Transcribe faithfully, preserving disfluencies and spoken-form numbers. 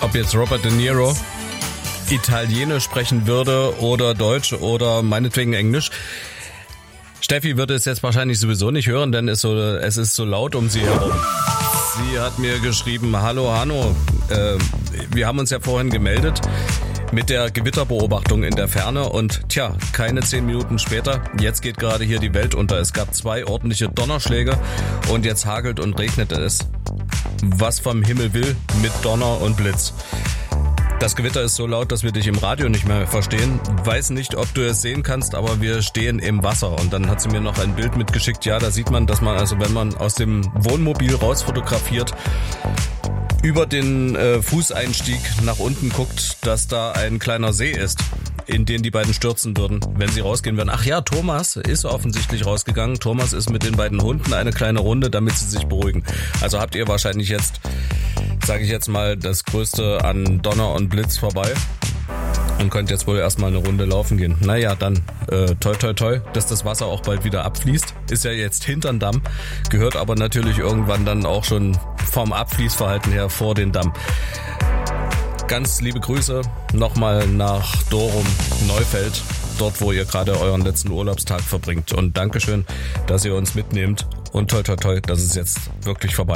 ob jetzt Robert De Niro Italienisch sprechen würde oder Deutsch oder meinetwegen Englisch. Steffi würde es jetzt wahrscheinlich sowieso nicht hören, denn es, so, es ist so laut um sie herum. Sie hat mir geschrieben, hallo Hanno, äh, wir haben uns ja vorhin gemeldet mit der Gewitterbeobachtung in der Ferne und tja, keine zehn Minuten später, jetzt geht gerade hier die Welt unter. Es gab zwei ordentliche Donnerschläge und jetzt hagelt und regnet es. Was vom Himmel will mit Donner und Blitz. Das Gewitter ist so laut, dass wir dich im Radio nicht mehr verstehen. Weiß nicht, ob du es sehen kannst, aber wir stehen im Wasser. Und dann hat sie mir noch ein Bild mitgeschickt. Ja, da sieht man, dass man, also wenn man aus dem Wohnmobil raus fotografiert, über den äh, Fußeinstieg nach unten guckt, dass da ein kleiner See ist, in den die beiden stürzen würden, wenn sie rausgehen würden. Ach ja, Thomas ist offensichtlich rausgegangen. Thomas ist mit den beiden Hunden eine kleine Runde, damit sie sich beruhigen. Also habt ihr wahrscheinlich jetzt, sage ich jetzt mal, das Größte an Donner und Blitz vorbei und könnt jetzt wohl erstmal eine Runde laufen gehen. Naja, dann äh, toi toi toi, dass das Wasser auch bald wieder abfließt. Ist ja jetzt hinterm Damm, gehört aber natürlich irgendwann dann auch schon vom Abfließverhalten her vor den Damm. Ganz liebe Grüße nochmal nach Dorum, Neufeld, dort wo ihr gerade euren letzten Urlaubstag verbringt. Und Dankeschön, dass ihr uns mitnehmt und toi toi toi, dass es jetzt wirklich vorbei